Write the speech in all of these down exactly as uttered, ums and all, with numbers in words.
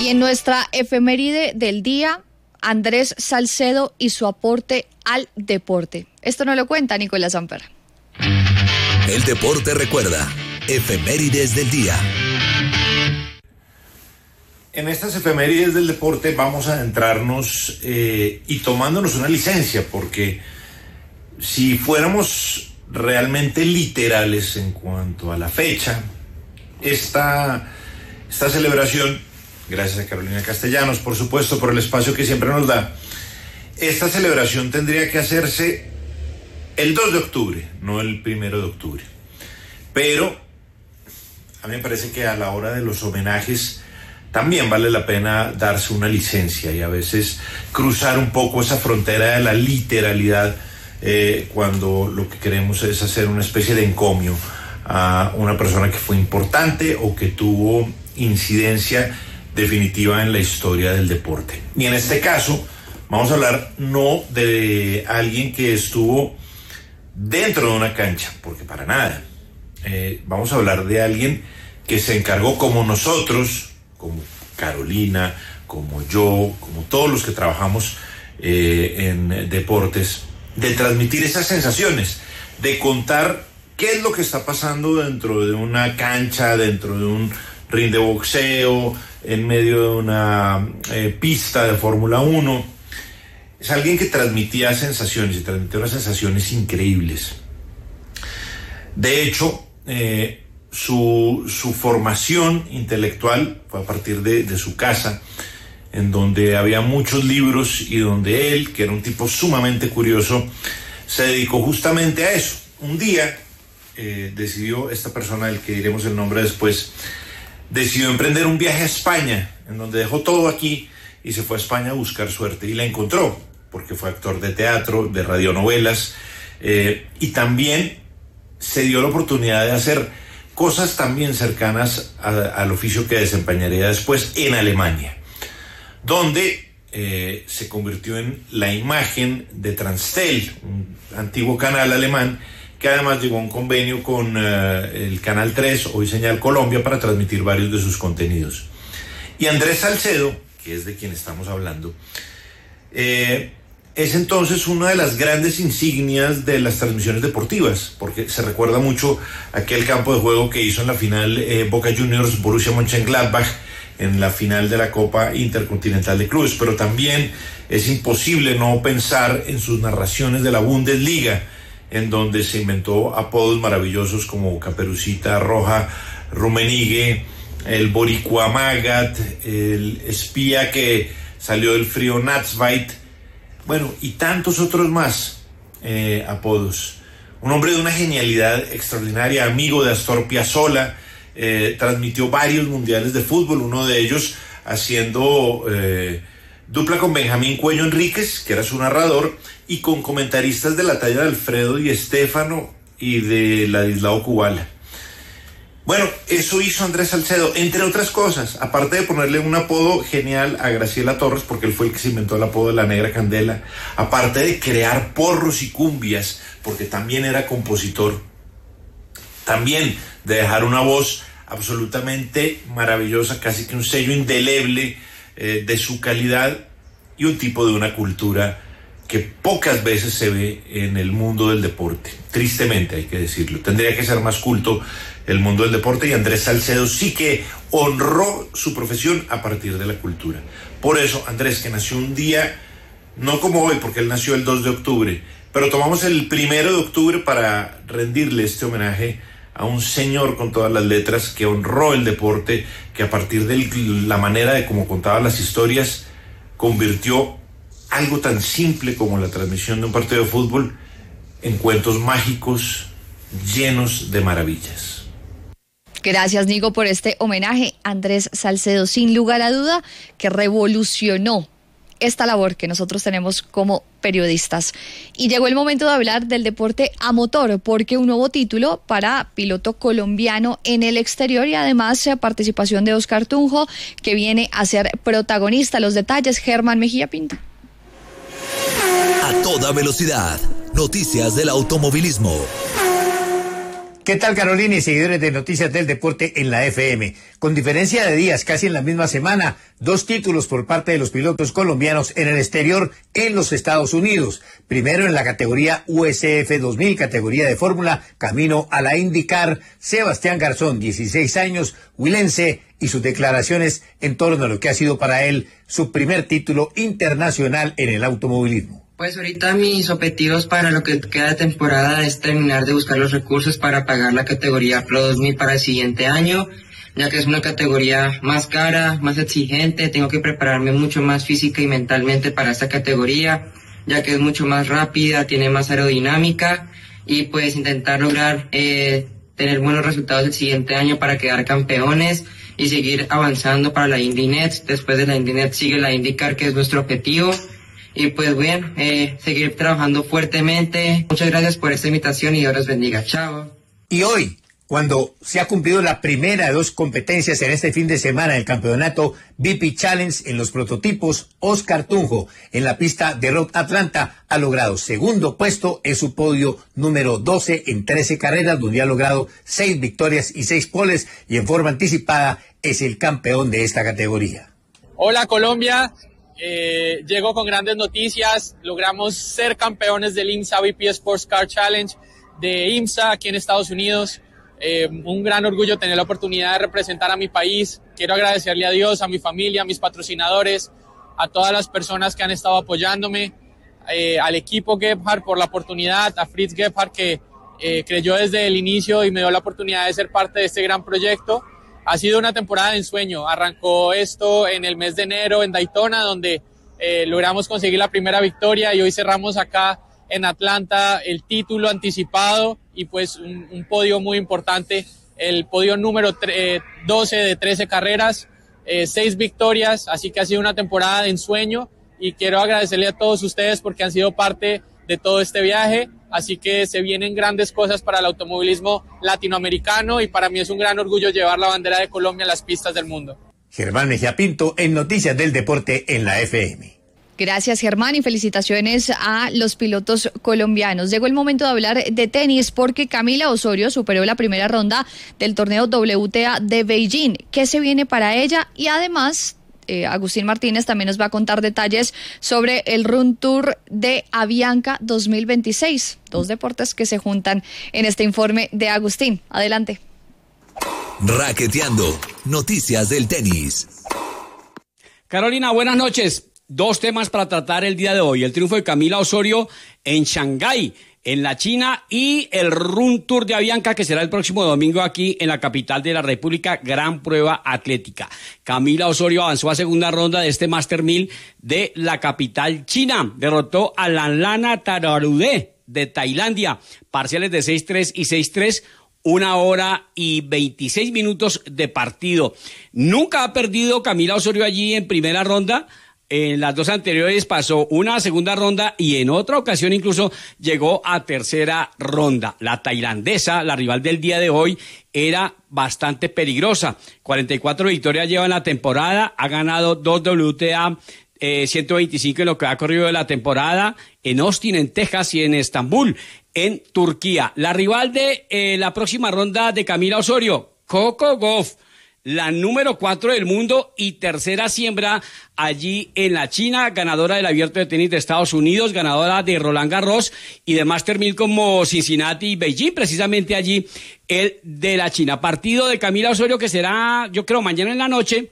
Y en nuestra efeméride del día, Andrés Salcedo y su aporte al deporte. Esto no lo cuenta Nicolás Samper. El deporte recuerda. Efemérides del día. En estas efemérides del deporte vamos a adentrarnos eh, y tomándonos una licencia, porque si fuéramos realmente literales en cuanto a la fecha, esta, esta celebración, gracias a Carolina Castellanos, por supuesto, por el espacio que siempre nos da, esta celebración tendría que hacerse el dos de octubre, no el primero de octubre. Pero a mí me parece que a la hora de los homenajes también vale la pena darse una licencia y a veces cruzar un poco esa frontera de la literalidad eh, cuando lo que queremos es hacer una especie de encomio a una persona que fue importante o que tuvo incidencia definitiva en la historia del deporte. Y en este caso vamos a hablar no de alguien que estuvo dentro de una cancha, porque para nada. Eh, vamos a hablar de alguien que se encargó, como nosotros, como Carolina, como yo, como todos los que trabajamos eh, en deportes, de transmitir esas sensaciones, de contar qué es lo que está pasando dentro de una cancha, dentro de un ring de boxeo, en medio de una eh, pista de Fórmula uno. Es alguien que transmitía sensaciones y transmitía unas sensaciones increíbles. De hecho, eh, Su, su formación intelectual fue a partir de, de su casa, en donde había muchos libros y donde él, que era un tipo sumamente curioso, se dedicó justamente a eso. Un día eh, decidió, esta persona del que diremos el nombre después, decidió emprender un viaje a España, en donde dejó todo aquí y se fue a España a buscar suerte, y la encontró, porque fue actor de teatro, de radionovelas, eh, y también se dio la oportunidad de hacer cosas también cercanas a, al oficio que desempeñaría después en Alemania, donde eh, se convirtió en la imagen de Transtel, un antiguo canal alemán que además llegó a un convenio con eh, el Canal tres, hoy Señal Colombia, para transmitir varios de sus contenidos. Y Andrés Salcedo, que es de quien estamos hablando, eh, es entonces una de las grandes insignias de las transmisiones deportivas, porque se recuerda mucho aquel campo de juego que hizo en la final eh, Boca Juniors Borussia Mönchengladbach, en la final de la Copa Intercontinental de Clubes, pero también es imposible no pensar en sus narraciones de la Bundesliga, en donde se inventó apodos maravillosos como Caperucita Roja, Rummenigge, el Boricua Magat, el espía que salió del frío Natzweit, bueno, y tantos otros más eh, apodos. Un hombre de una genialidad extraordinaria, amigo de Astor Piazzolla, eh, transmitió varios mundiales de fútbol, uno de ellos haciendo eh, dupla con Benjamín Cuello Enríquez, que era su narrador, y con comentaristas de la talla de Alfredo Di Stéfano y de Ladislao Kubala. Bueno, eso hizo Andrés Salcedo, entre otras cosas, aparte de ponerle un apodo genial a Graciela Torres, porque él fue el que se inventó el apodo de la Negra Candela, aparte de crear porros y cumbias, porque también era compositor, también de dejar una voz absolutamente maravillosa, casi que un sello indeleble eh, de su calidad, y un tipo de una cultura que pocas veces se ve en el mundo del deporte, tristemente hay que decirlo. Tendría que ser más culto el mundo del deporte, y Andrés Salcedo sí que honró su profesión a partir de la cultura. Por eso Andrés, que nació un día, no como hoy, porque él nació el dos de octubre, pero tomamos el primero de octubre para rendirle este homenaje a un señor con todas las letras que honró el deporte, que a partir de la manera de cómo contaba las historias, convirtió algo tan simple como la transmisión de un partido de fútbol en cuentos mágicos llenos de maravillas. Gracias, Nico, por este homenaje. Andrés Salcedo, sin lugar a duda, que revolucionó esta labor que nosotros tenemos como periodistas. Y llegó el momento de hablar del deporte a motor, porque un nuevo título para piloto colombiano en el exterior, y además participación de Oscar Tunjo, que viene a ser protagonista. Los detalles, Germán Mejía Pinto. A toda velocidad, noticias del automovilismo. ¿Qué tal, Carolina y seguidores de Noticias del Deporte en la F M? Con diferencia de días, casi en la misma semana, dos títulos por parte de los pilotos colombianos en el exterior en los Estados Unidos. Primero en la categoría U S F dos mil, categoría de Fórmula, camino a la IndyCar, Sebastián Garzón, dieciséis años, huilense, y sus declaraciones en torno a lo que ha sido para él su primer título internacional en el automovilismo. Pues ahorita mis objetivos para lo que queda de temporada es terminar de buscar los recursos para pagar la categoría Pro dos mil para el siguiente año, ya que es una categoría más cara, más exigente. Tengo que prepararme mucho más física y mentalmente para esta categoría, ya que es mucho más rápida, tiene más aerodinámica, y pues intentar lograr eh, tener buenos resultados el siguiente año para quedar campeones y seguir avanzando para la Indy Nets. Después de la Indy Nets sigue la IndyCar, que es nuestro objetivo. Y pues bien, eh, seguir trabajando fuertemente. Muchas gracias por esta invitación y Dios los bendiga. Chao. Y hoy, cuando se ha cumplido la primera de dos competencias en este fin de semana del campeonato V P Challenge en los prototipos, Oscar Tunjo en la pista de Road Atlanta ha logrado segundo puesto en su podio número doce en trece carreras, donde ha logrado seis victorias y seis poles, y en forma anticipada es el campeón de esta categoría. Hola Colombia. Eh, llego con grandes noticias. Logramos ser campeones del IMSA V P Sports Car Challenge de IMSA aquí en Estados Unidos. Eh, un gran orgullo tener la oportunidad de representar a mi país. Quiero agradecerle a Dios, a mi familia, a mis patrocinadores, a todas las personas que han estado apoyándome, eh, al equipo Gebhardt por la oportunidad, a Fritz Gebhardt que eh, creyó desde el inicio y me dio la oportunidad de ser parte de este gran proyecto. Ha sido una temporada de ensueño. Arrancó esto en el mes de enero en Daytona, donde eh, logramos conseguir la primera victoria, y hoy cerramos acá en Atlanta el título anticipado y pues un, un podio muy importante, el podio número tre- doce de trece carreras, eh, seis victorias, así que ha sido una temporada de ensueño, y quiero agradecerle a todos ustedes porque han sido parte de todo este viaje. Así que se vienen grandes cosas para el automovilismo latinoamericano, y para mí es un gran orgullo llevar la bandera de Colombia a las pistas del mundo. Germán Mejía Pinto en Noticias del Deporte en la F M. Gracias, Germán, y felicitaciones a los pilotos colombianos. Llegó el momento de hablar de tenis porque Camila Osorio superó la primera ronda del torneo W T A de Beijing. ¿Qué se viene para ella? Y además, Eh, Agustín Martínez también nos va a contar detalles sobre el Run Tour de Avianca dos mil veintiséis. Dos deportes que se juntan en este informe de Agustín. Adelante. Raqueteando, noticias del tenis. Carolina, buenas noches. Dos temas para tratar el día de hoy. El triunfo de Camila Osorio en Shanghái, en la China, y el Run Tour de Avianca, que será el próximo domingo aquí en la capital de la República, gran prueba atlética. Camila Osorio avanzó a segunda ronda de este Master mil de la capital china. Derrotó a Lanlana Tararude de Tailandia, parciales de seis tres y seis tres, una hora y veintiséis minutos de partido. Nunca ha perdido Camila Osorio allí en primera ronda. En las dos anteriores pasó una segunda ronda y en otra ocasión incluso llegó a tercera ronda. La tailandesa, la rival del día de hoy, era bastante peligrosa. cuarenta y cuatro victorias lleva en la temporada, ha ganado dos W T A eh, ciento veinticinco en lo que ha corrido de la temporada, en Austin, en Texas, y en Estambul, en Turquía. La rival de eh, la próxima ronda de Camila Osorio, Coco Gauff, la número cuatro del mundo y tercera siembra allí en la China, ganadora del Abierto de Tenis de Estados Unidos, ganadora de Roland Garros y de Master mil como Cincinnati y Beijing, precisamente allí el de la China. Partido de Camila Osorio que será, yo creo, mañana en la noche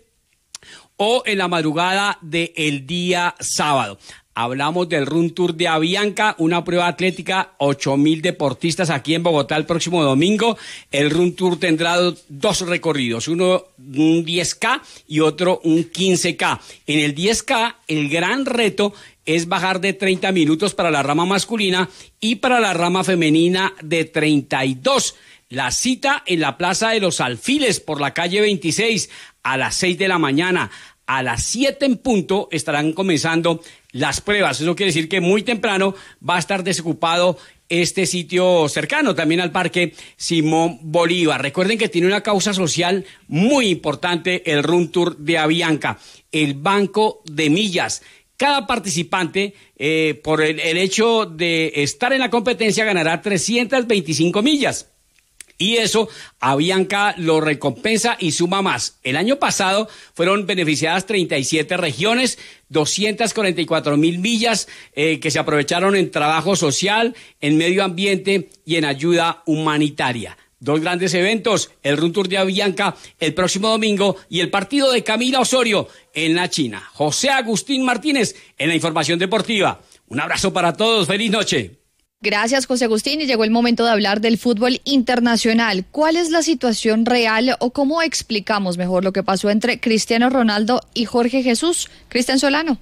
o en la madrugada del día sábado. Hablamos del Run Tour de Avianca, una prueba atlética, ocho mil deportistas aquí en Bogotá el próximo domingo. El Run Tour tendrá dos recorridos, uno un diez K y otro un quince K. En el diez K, el gran reto es bajar de treinta minutos para la rama masculina y para la rama femenina de treinta y dos. La cita en la Plaza de los Alfiles por la calle veintiséis a las seis de la mañana. A las siete en punto estarán comenzando las pruebas. Eso quiere decir que muy temprano va a estar desocupado este sitio cercano también al Parque Simón Bolívar. Recuerden que tiene una causa social muy importante el Run Tour de Avianca, el banco de millas. Cada participante, eh, por el, el hecho de estar en la competencia, ganará trescientas veinticinco millas. Y eso Avianca lo recompensa y suma más. El año pasado fueron beneficiadas treinta y siete regiones, doscientas cuarenta y cuatro mil millas eh, que se aprovecharon en trabajo social, en medio ambiente y en ayuda humanitaria. Dos grandes eventos, el Run Tour de Avianca el próximo domingo y el partido de Camila Osorio en la China. José Agustín Martínez en la información deportiva. Un abrazo para todos, feliz noche. Gracias, José Agustín, y llegó el momento de hablar del fútbol internacional. ¿Cuál es la situación real o cómo explicamos mejor lo que pasó entre Cristiano Ronaldo y Jorge Jesús? Cristian Solano.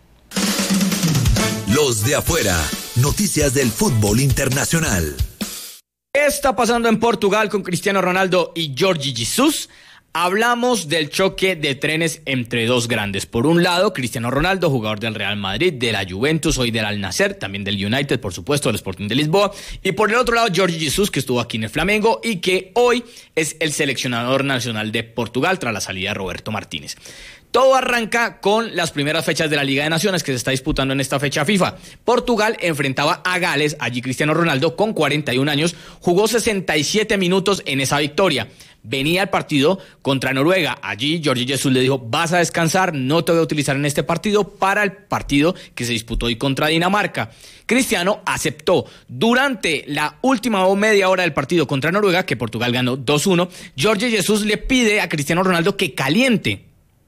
Los de afuera, noticias del fútbol internacional. ¿Qué está pasando en Portugal con Cristiano Ronaldo y Jorge Jesus? Hablamos del choque de trenes entre dos grandes. Por un lado, Cristiano Ronaldo, jugador del Real Madrid, de la Juventus, hoy del Al Nassr, también del United, por supuesto, del Sporting de Lisboa. Y por el otro lado, Jorge Jesus, que estuvo aquí en el Flamengo y que hoy es el seleccionador nacional de Portugal tras la salida de Roberto Martínez. Todo arranca con las primeras fechas de la Liga de Naciones que se está disputando en esta fecha FIFA. Portugal enfrentaba a Gales, allí Cristiano Ronaldo con cuarenta y un años, jugó sesenta y siete minutos en esa victoria. Venía el partido contra Noruega, allí Jorge Jesus le dijo, vas a descansar, no te voy a utilizar en este partido para el partido que se disputó hoy contra Dinamarca. Cristiano aceptó. Durante la última media hora del partido contra Noruega, que Portugal ganó dos uno, Jorge Jesus le pide a Cristiano Ronaldo que caliente.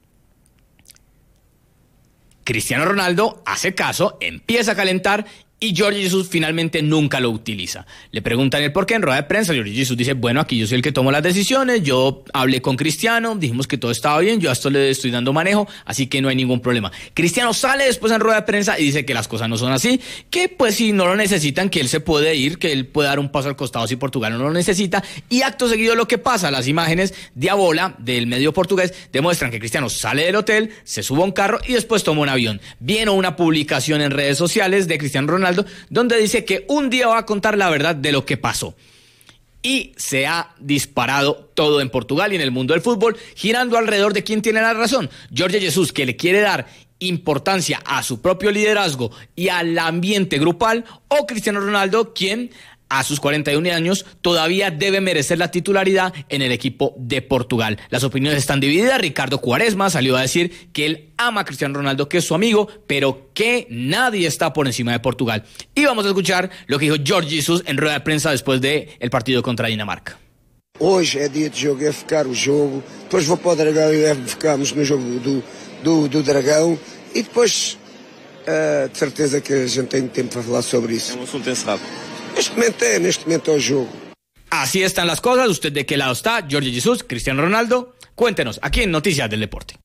Cristiano Ronaldo hace caso, empieza a calentar y Jorge Jesus finalmente nunca lo utiliza. Le preguntan el por qué en rueda de prensa. Jorge Jesus dice, bueno, aquí yo soy el que tomo las decisiones, yo hablé con Cristiano, dijimos que todo estaba bien, yo a esto le estoy dando manejo, así que no hay ningún problema. Cristiano sale después en rueda de prensa y dice que las cosas no son así, que pues si no lo necesitan, que él se puede ir, que él puede dar un paso al costado si Portugal no lo necesita, y acto seguido lo que pasa, las imágenes de Abola, del medio portugués, demuestran que Cristiano sale del hotel, se sube a un carro y después toma un avión. Viene una publicación en redes sociales de Cristiano Ronaldo donde dice que un día va a contar la verdad de lo que pasó. Y se ha disparado todo en Portugal y en el mundo del fútbol, girando alrededor de quién tiene la razón. Jorge Jesus, que le quiere dar importancia a su propio liderazgo y al ambiente grupal, o Cristiano Ronaldo, quien a sus cuarenta y un años todavía debe merecer la titularidad en el equipo de Portugal. Las opiniones están divididas. Ricardo Quaresma salió a decir que él ama a Cristiano Ronaldo, que es su amigo, pero que nadie está por encima de Portugal. Y vamos a escuchar lo que dijo Jorge Jesus en rueda de prensa después del partido contra Dinamarca. Hoje é dia de jogo, é focar o jogo, depois vou para o Dragão e ficamos no jogo do, do, do Dragão e depois uh, de certeza que a gente tem tempo para falar sobre isso. É um assunto encerrado. Neste momento é, neste momento é o jogo. Así están las cosas. ¿Usted de qué lado está? Jorge Jesus, Cristiano Ronaldo. Cuéntenos aquí en Noticias del Deporte.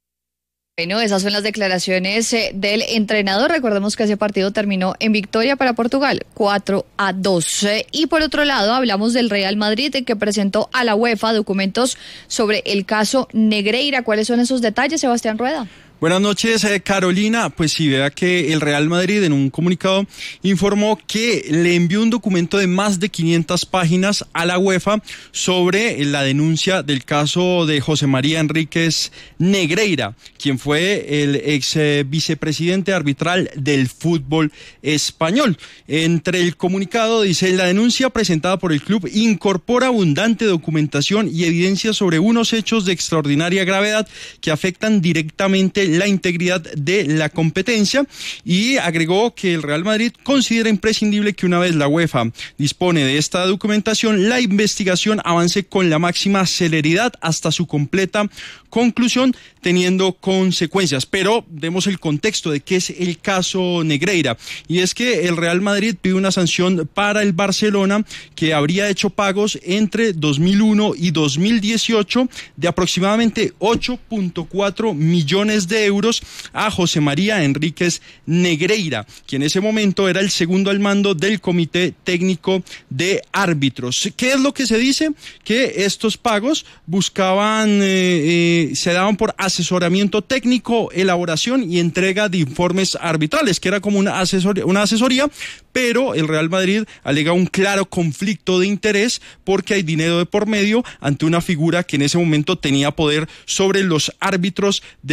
Bueno, esas son las declaraciones eh, del entrenador. Recordemos que ese partido terminó en victoria para Portugal, cuatro a dos. Eh, y por otro lado, hablamos del Real Madrid, eh, que presentó a la UEFA documentos sobre el caso Negreira. ¿Cuáles son esos detalles, Sebastián Rueda? Buenas noches, eh, Carolina. Pues sí, vea que el Real Madrid en un comunicado informó que le envió un documento de más de quinientas páginas a la UEFA sobre la denuncia del caso de José María Enríquez Negreira, quien fue el ex eh, vicepresidente arbitral del fútbol español. Entre el comunicado dice, la denuncia presentada por el club incorpora abundante documentación y evidencia sobre unos hechos de extraordinaria gravedad que afectan directamente la integridad de la competencia, y agregó que el Real Madrid considera imprescindible que una vez la UEFA dispone de esta documentación, la investigación avance con la máxima celeridad hasta su completa conclusión, teniendo consecuencias. Pero demos el contexto de qué es el caso Negreira, y es que el Real Madrid pide una sanción para el Barcelona, que habría hecho pagos entre dos mil uno y dos mil dieciocho de aproximadamente ocho punto cuatro millones de euros a José María Enríquez Negreira, quien en ese momento era el segundo al mando del Comité Técnico de Árbitros. ¿Qué es lo que se dice? Que estos pagos buscaban, eh, eh, se daban por asesoramiento técnico, elaboración y entrega de informes arbitrales, que era como una asesoría, una asesoría, pero el Real Madrid alega un claro conflicto de interés porque hay dinero de por medio ante una figura que en ese momento tenía poder sobre los árbitros del fútbol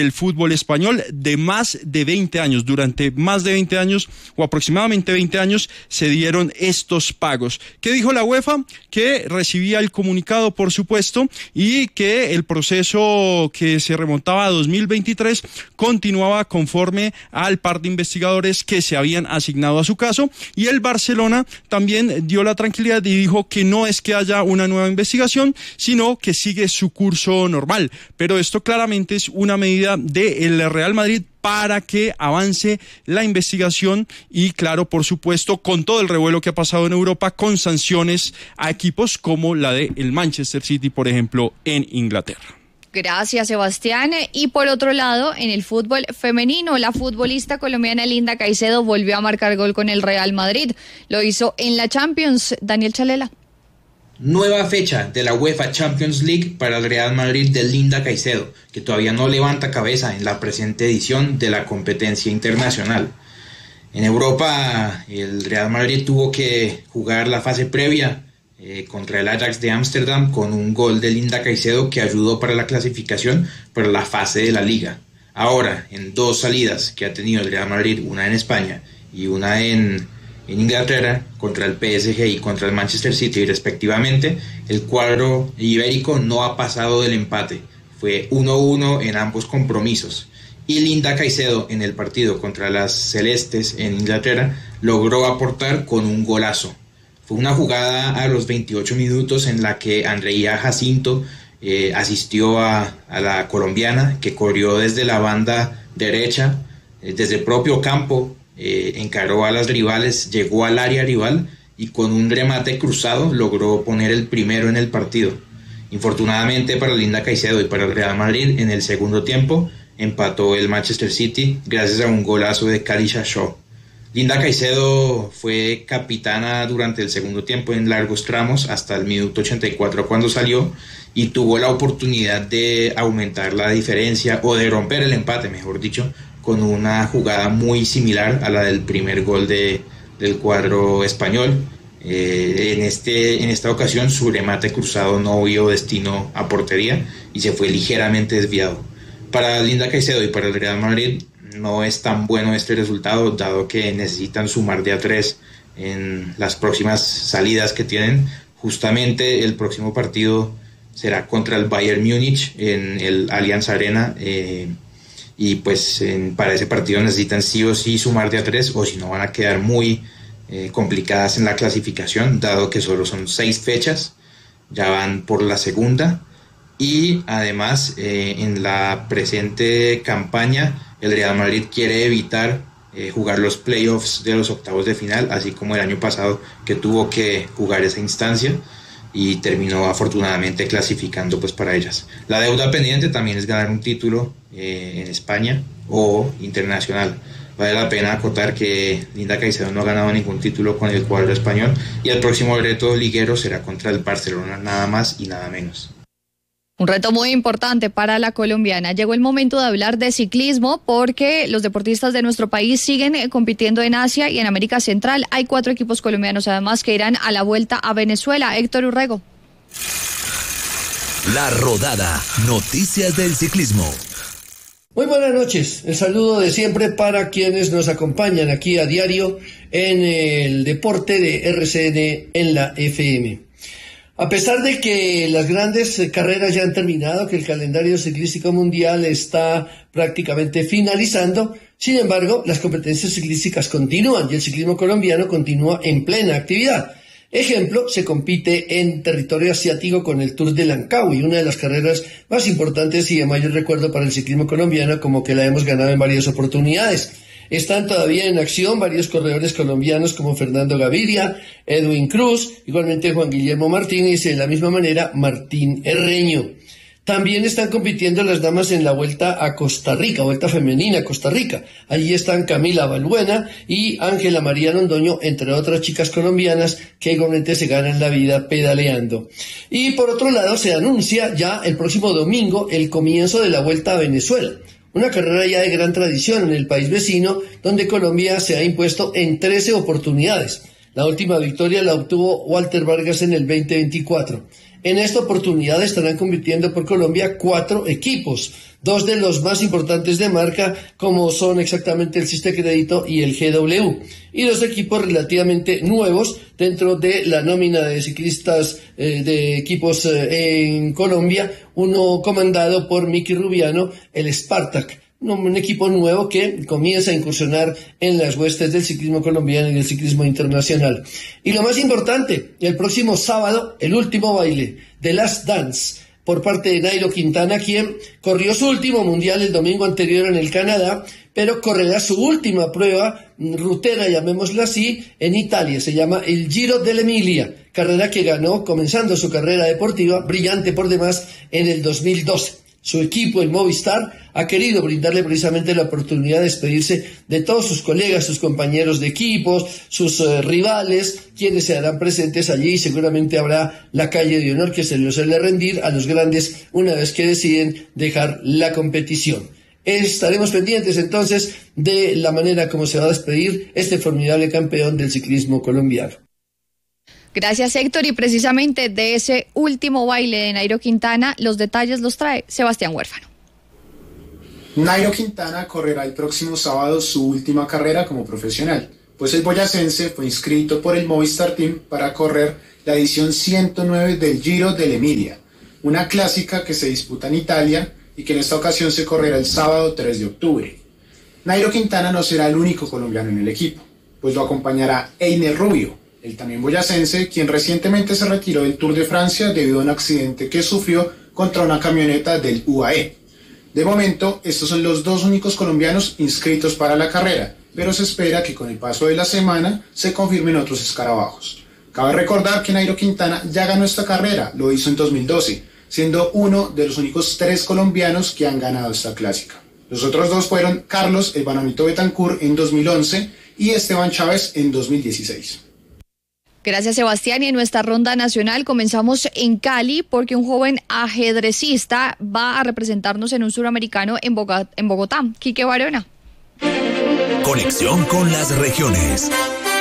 fútbol español de más de veinte años. Durante más de veinte años o aproximadamente veinte años se dieron estos pagos. ¿Qué dijo la UEFA? Que recibía el comunicado, por supuesto, y que el proceso que se remontaba a dos mil veintitrés continuaba conforme al par de investigadores que se habían asignado a su caso, y el Barcelona también dio la tranquilidad y dijo que no es que haya una nueva investigación, sino que sigue su curso normal. Pero esto claramente es una medida del Real Madrid para que avance la investigación y, claro, por supuesto, con todo el revuelo que ha pasado en Europa, con sanciones a equipos como la de el Manchester City, por ejemplo, en Inglaterra. Gracias, Sebastián. Y por otro lado, en el fútbol femenino, la futbolista colombiana Linda Caicedo volvió a marcar gol con el Real Madrid. Lo hizo en la Champions. Daniel Chalela. Nueva fecha de la UEFA Champions League para el Real Madrid de Linda Caicedo, que todavía no levanta cabeza en la presente edición de la competencia internacional. En Europa, el Real Madrid tuvo que jugar la fase previa eh, contra el Ajax de Ámsterdam con un gol de Linda Caicedo que ayudó para la clasificación para la fase de la Liga. Ahora, en dos salidas que ha tenido el Real Madrid, una en España y una en... en Inglaterra, contra el P S G y contra el Manchester City respectivamente, el cuadro ibérico no ha pasado del empate. Fue uno uno en ambos compromisos. Y Linda Caicedo, en el partido contra las Celestes en Inglaterra, logró aportar con un golazo. Fue una jugada a los veintiocho minutos en la que Andrea Jacinto eh, asistió a, a la colombiana, que corrió desde la banda derecha, eh, desde el propio campo, Eh, encaró a las rivales, llegó al área rival y con un remate cruzado logró poner el primero en el partido. Infortunadamente para Linda Caicedo y para el Real Madrid, en el segundo tiempo empató el Manchester City gracias a un golazo de Kalisha Shaw. Linda Caicedo fue capitana durante el segundo tiempo en largos tramos hasta el minuto ochenta y cuatro cuando salió, y tuvo la oportunidad de aumentar la diferencia o de romper el empate, mejor dicho, con una jugada muy similar a la del primer gol de, del cuadro español. Eh, en, este, en esta ocasión su remate cruzado no vio destino a portería y se fue ligeramente desviado. Para Linda Caicedo y para el Real Madrid no es tan bueno este resultado, dado que necesitan sumar de a tres en las próximas salidas que tienen. Justamente el próximo partido será contra el Bayern Múnich en el Allianz Arena, eh, y pues en, para ese partido necesitan sí o sí sumar de a tres, o si no van a quedar muy eh, complicadas en la clasificación, dado que solo son seis fechas, ya van por la segunda, y además eh, en la presente campaña el Real Madrid quiere evitar eh, jugar los playoffs de los octavos de final, así como el año pasado que tuvo que jugar esa instancia y terminó afortunadamente clasificando pues para ellas. La deuda pendiente también es ganar un título eh, en España o internacional. Vale la pena acotar que Linda Caicedo no ha ganado ningún título con el cuadro español y el próximo reto liguero será contra el Barcelona, nada más y nada menos. Un reto muy importante para la colombiana. Llegó el momento de hablar de ciclismo porque los deportistas de nuestro país siguen compitiendo en Asia y en América Central. Hay cuatro equipos colombianos además que irán a la vuelta a Venezuela. Héctor Urrego. La Rodada, noticias del ciclismo. Muy buenas noches, el saludo de siempre para quienes nos acompañan aquí a diario en el deporte de R C N en la F M. A pesar de que las grandes carreras ya han terminado, que el calendario ciclístico mundial está prácticamente finalizando, sin embargo, las competencias ciclísticas continúan y el ciclismo colombiano continúa en plena actividad. Ejemplo, se compite en territorio asiático con el Tour de Langkawi, una de las carreras más importantes y de mayor recuerdo para el ciclismo colombiano, como que la hemos ganado en varias oportunidades. Están todavía en acción varios corredores colombianos como Fernando Gaviria, Edwin Cruz, igualmente Juan Guillermo Martínez y de la misma manera Martín Herreño. También están compitiendo las damas en la Vuelta a Costa Rica, Vuelta Femenina a Costa Rica. Allí están Camila Balbuena y Ángela María Londoño, entre otras chicas colombianas que igualmente se ganan la vida pedaleando. Y por otro lado se anuncia ya el próximo domingo el comienzo de la Vuelta a Venezuela. Una carrera ya de gran tradición en el país vecino, donde Colombia se ha impuesto en trece oportunidades. La última victoria la obtuvo Walter Vargas en el veinte veinticuatro. En esta oportunidad estarán compitiendo por Colombia cuatro equipos, dos de los más importantes de marca, como son exactamente el Siste Crédito y el G W, y dos equipos relativamente nuevos dentro de la nómina de ciclistas eh, de equipos eh, en Colombia, uno comandado por Miki Rubiano, el Spartak. Un equipo nuevo que comienza a incursionar en las huestes del ciclismo colombiano y del ciclismo internacional. Y lo más importante, el próximo sábado, el último baile, The Last Dance, por parte de Nairo Quintana, quien corrió su último mundial el domingo anterior en el Canadá, pero correrá su última prueba rutera, llamémosla así, en Italia. Se llama el Giro dell'Emilia, carrera que ganó comenzando su carrera deportiva, brillante por demás, en el dos mil doce. Su equipo, el Movistar, ha querido brindarle precisamente la oportunidad de despedirse de todos sus colegas, sus compañeros de equipos, sus uh, rivales, quienes se harán presentes allí, y seguramente habrá la calle de honor que se les suele rendir a los grandes una vez que deciden dejar la competición. Estaremos pendientes entonces de la manera como se va a despedir este formidable campeón del ciclismo colombiano. Gracias, Héctor, y precisamente de ese último baile de Nairo Quintana, los detalles los trae Sebastián Huérfano. Nairo Quintana correrá el próximo sábado su última carrera como profesional, pues el boyacense fue inscrito por el Movistar Team para correr la edición ciento nueve del Giro dell'Emilia, una clásica que se disputa en Italia y que en esta ocasión se correrá el sábado tres de octubre. Nairo Quintana no será el único colombiano en el equipo, pues lo acompañará Einer Rubio, el también boyacense, quien recientemente se retiró del Tour de Francia debido a un accidente que sufrió contra una camioneta del U A E. De momento, estos son los dos únicos colombianos inscritos para la carrera, pero se espera que con el paso de la semana se confirmen otros escarabajos. Cabe recordar que Nairo Quintana ya ganó esta carrera, lo hizo en dos mil doce, siendo uno de los únicos tres colombianos que han ganado esta clásica. Los otros dos fueron Carlos el Bananito Betancur en dos mil once y Esteban Chávez en dos mil dieciséis. Gracias, Sebastián. Y en nuestra ronda nacional comenzamos en Cali porque un joven ajedrecista va a representarnos en un suramericano en Bogotá. En Bogotá. Quique Barona. Conexión con las regiones.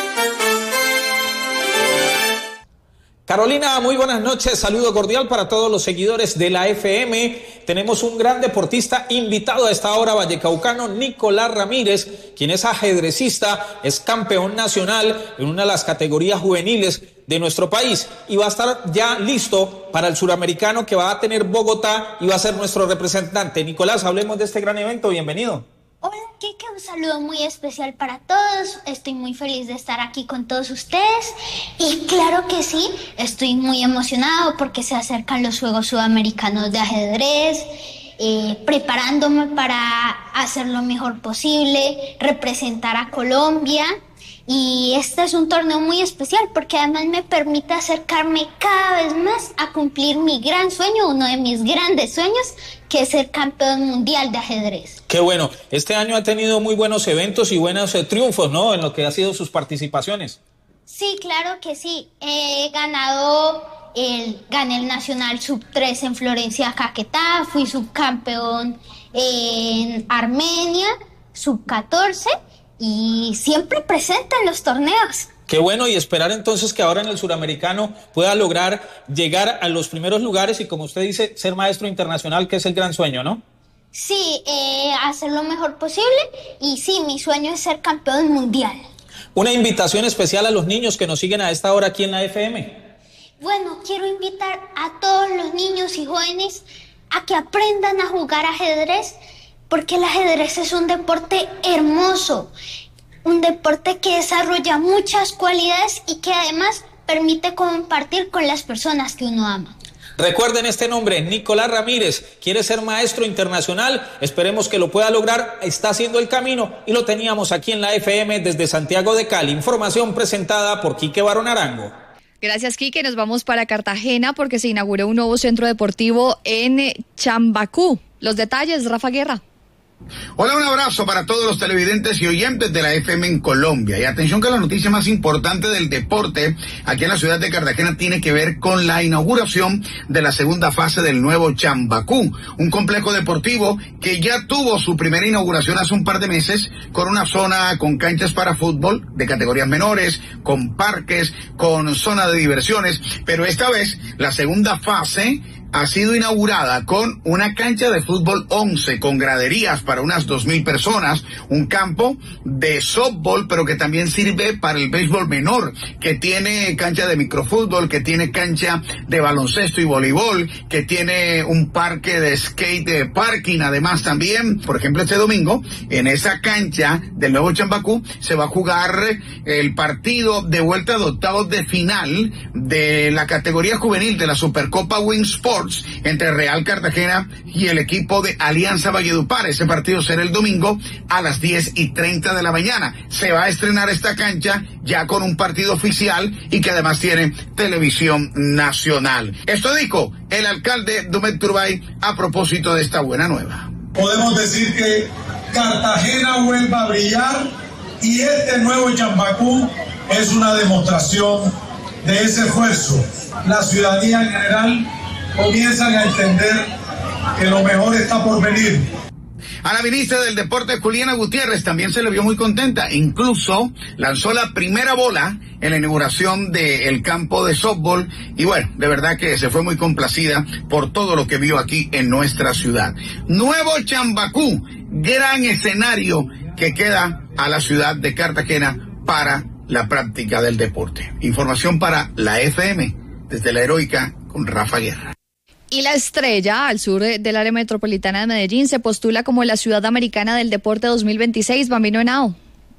Carolina, muy buenas noches, saludo cordial para todos los seguidores de la F M. Tenemos un gran deportista invitado a esta hora, vallecaucano, Nicolás Ramírez, quien es ajedrecista, es campeón nacional en una de las categorías juveniles de nuestro país y va a estar ya listo para el suramericano que va a tener Bogotá y va a ser nuestro representante. Nicolás, hablemos de este gran evento, bienvenido. Hola, Kike, un saludo muy especial para todos. Estoy muy feliz de estar aquí con todos ustedes. Y claro que sí, estoy muy emocionado porque se acercan los Juegos Sudamericanos de Ajedrez, eh, preparándome para hacer lo mejor posible, representar a Colombia. Y este es un torneo muy especial porque además me permite acercarme cada vez más a cumplir mi gran sueño, uno de mis grandes sueños, que es ser campeón mundial de ajedrez. Qué bueno, este año ha tenido muy buenos eventos y buenos eh, triunfos, ¿no? En lo que ha sido sus participaciones. Sí, claro que sí. He ganado, el, gané el Nacional sub tres en Florencia, Caquetá, fui subcampeón en Armenia, sub catorce, y siempre presente en los torneos. Qué bueno, y esperar entonces que ahora en el suramericano pueda lograr llegar a los primeros lugares y, como usted dice, ser maestro internacional, que es el gran sueño, ¿no? Sí, eh, hacer lo mejor posible y sí, mi sueño es ser campeón mundial. Una invitación especial a los niños que nos siguen a esta hora aquí en la F M. Bueno, quiero invitar a todos los niños y jóvenes a que aprendan a jugar ajedrez, porque el ajedrez es un deporte hermoso, un deporte que desarrolla muchas cualidades y que además permite compartir con las personas que uno ama. Recuerden este nombre, Nicolás Ramírez, quiere ser maestro internacional, esperemos que lo pueda lograr, está haciendo el camino y lo teníamos aquí en la F M desde Santiago de Cali. Información presentada por Quique Barón Arango. Gracias, Quique. Nos vamos para Cartagena porque se inauguró un nuevo centro deportivo en Chambacú. Los detalles, Rafa Guerra. Hola, un abrazo para todos los televidentes y oyentes de la F M en Colombia. Y atención que la noticia más importante del deporte aquí en la ciudad de Cartagena tiene que ver con la inauguración de la segunda fase del nuevo Chambacú, un complejo deportivo que ya tuvo su primera inauguración hace un par de meses con una zona con canchas para fútbol de categorías menores, con parques, con zona de diversiones, pero esta vez la segunda fase ha sido inaugurada con una cancha de fútbol once, con graderías para unas dos mil personas, un campo de softball, pero que también sirve para el béisbol menor, que tiene cancha de microfútbol, que tiene cancha de baloncesto y voleibol, que tiene un parque de skate de parking. Además también, por ejemplo, este domingo, en esa cancha del nuevo Chambacú, se va a jugar el partido de vuelta de octavos de final de la categoría juvenil de la Supercopa Win Sports entre Real Cartagena y el equipo de Alianza Valledupar. Ese partido será el domingo a las diez y treinta de la mañana. Se va a estrenar esta cancha ya con un partido oficial y que además tiene televisión nacional. Esto dijo el alcalde Dumet Turbay a propósito de esta buena nueva. Podemos decir que Cartagena vuelve a brillar y este nuevo Chambacú es una demostración de ese esfuerzo. La ciudadanía en general comienzan a entender que lo mejor está por venir. A la ministra del Deporte, Juliana Gutiérrez, también se le vio muy contenta. Incluso lanzó la primera bola en la inauguración del campo de softball. Y bueno, de verdad que se fue muy complacida por todo lo que vio aquí en nuestra ciudad. Nuevo Chambacú, gran escenario que queda a la ciudad de Cartagena para la práctica del deporte. Información para la F M desde la Heroica con Rafa Guerra. Y La Estrella, al sur del área metropolitana de Medellín, se postula como la ciudad americana del deporte dos mil veintiséis. Bambino Henao.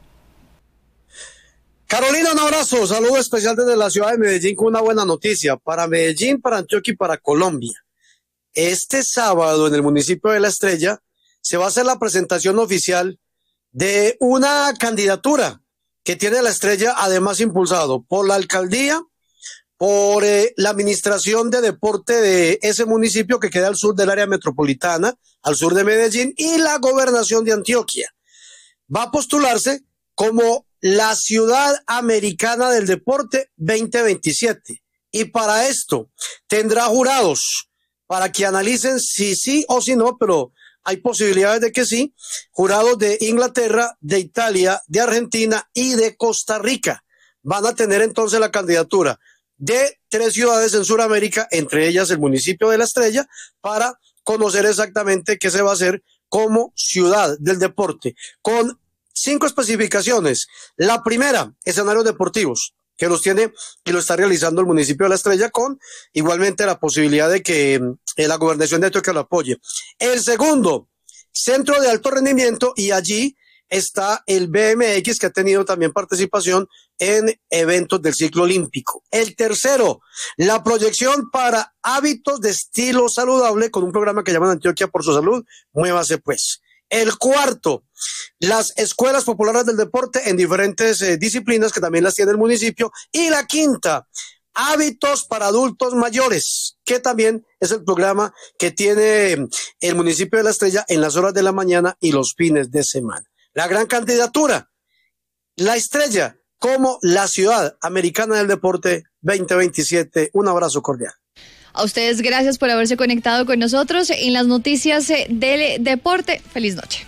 Carolina, un abrazo, saludo especial desde la ciudad de Medellín con una buena noticia para Medellín, para Antioquia y para Colombia. Este sábado en el municipio de La Estrella se va a hacer la presentación oficial de una candidatura que tiene La Estrella, además impulsado por la alcaldía, por eh, la administración de deporte de ese municipio que queda al sur del área metropolitana, al sur de Medellín, y la gobernación de Antioquia. Va a postularse como la ciudad americana del deporte veinte veintisiete. Y para esto tendrá jurados para que analicen si sí o si no, pero hay posibilidades de que sí, jurados de Inglaterra, de Italia, de Argentina y de Costa Rica. Van a tener entonces la candidatura de tres ciudades en Sudamérica, entre ellas el municipio de La Estrella, para conocer exactamente qué se va a hacer como ciudad del deporte, con cinco especificaciones. La primera, escenarios deportivos, que los tiene y lo está realizando el municipio de La Estrella, con igualmente la posibilidad de que eh, la gobernación de Antioquia lo apoye. El segundo, centro de alto rendimiento, y allí está el B M X, que ha tenido también participación en eventos del ciclo olímpico. El tercero, la proyección para hábitos de estilo saludable con un programa que llaman Antioquia por su salud, muévase pues. El cuarto, las escuelas populares del deporte en diferentes eh, disciplinas que también las tiene el municipio. Y la quinta, hábitos para adultos mayores, que también es el programa que tiene el municipio de La Estrella en las horas de la mañana y los fines de semana. La gran candidatura, La Estrella como la ciudad americana del deporte veinte veintisiete. Un abrazo cordial. A ustedes gracias por haberse conectado con nosotros en las noticias del deporte. Feliz noche.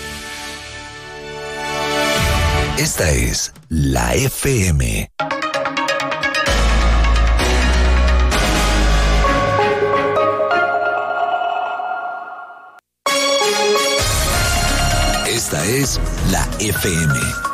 Esta es la F M. Esta es la F M.